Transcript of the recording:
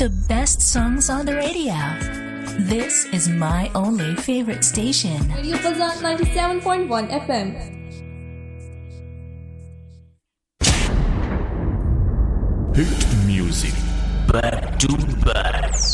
The best songs on the radio. This is my only favorite station. Radio Bazan 97.1 FM. Hit music back to back.